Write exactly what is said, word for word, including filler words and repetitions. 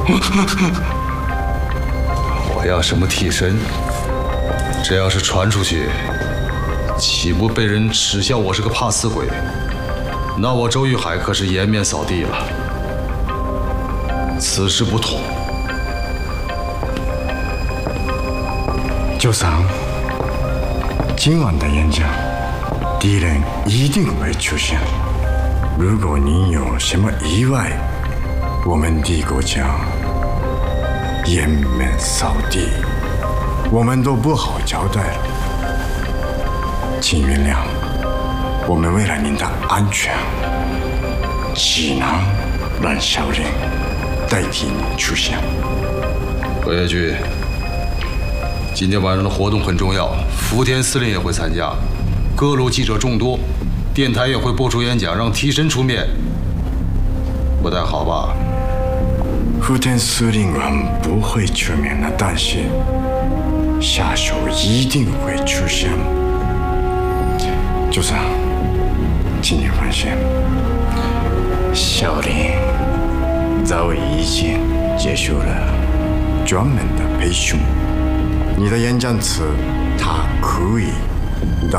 我要什么替身？这要是传出去，岂不被人耻笑我是个怕死鬼？那我周玉海可是颜面扫地了。此事不同。 九桑，今晚的演讲，敌人一定会出现。如果您有什么意外，我们帝国将颜面扫地，我们都不好交代了。请原谅，我们为了您的安全，只能让小林代替您出现。 何业军，今天晚上的活动很重要，福田司令也会参加，各路记者众多，电台也会播出演讲，让替身出面，不太好吧？ 福田司令官不会出面的，但是下手一定会出现。就算，请您放心，小林早已经结束了专门的培训，你的演讲词他可以